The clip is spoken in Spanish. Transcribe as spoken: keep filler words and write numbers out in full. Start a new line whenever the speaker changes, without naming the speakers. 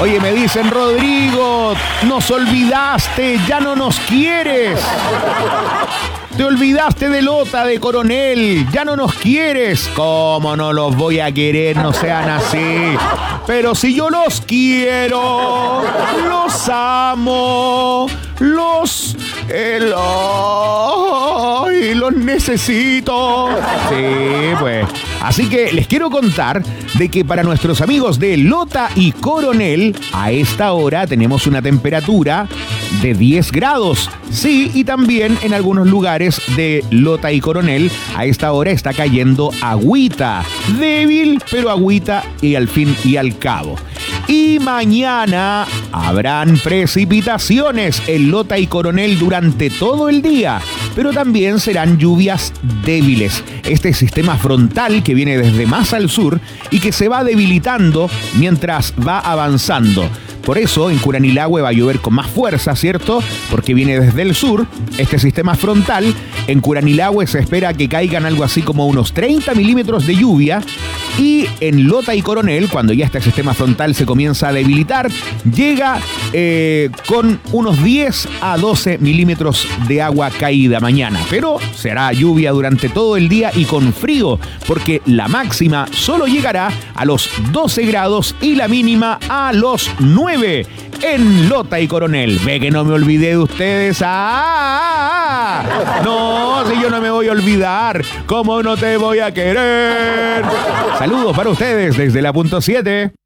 Oye, me dicen, Rodrigo, nos olvidaste, ya no nos quieres. Te olvidaste de Lota, de Coronel, ya no nos quieres. ¿Cómo no los voy a querer? No sean así. Pero si yo los quiero, los amo, los... Eh, los, y los necesito. Sí, pues. Así que les quiero contar de que para nuestros amigos de Lota y Coronel, a esta hora tenemos una temperatura de diez grados. Sí, y también en algunos lugares de Lota y Coronel, a esta hora está cayendo agüita. Débil, pero agüita y al fin y al cabo. Y mañana habrán precipitaciones en Lota y Coronel durante todo el día, pero también serán lluvias débiles. Este sistema frontal que viene desde más al sur y que se va debilitando mientras va avanzando. Por eso en Curanilahue va a llover con más fuerza, ¿cierto? Porque viene desde el sur este sistema frontal. En Curanilahue se espera que caigan algo así como unos treinta milímetros de lluvia. Y en Lota y Coronel, cuando ya este sistema frontal se comienza a debilitar, llega eh, con unos diez a doce milímetros de agua caída mañana. Pero será lluvia durante todo el día y con frío, porque la máxima solo llegará a los doce grados y la mínima a los nueve en Lota y Coronel. Ve que no me olvidé de ustedes. ¡Ah! No, si yo no me voy a olvidar, ¿cómo no te voy a querer? Saludos para ustedes desde la punto siete.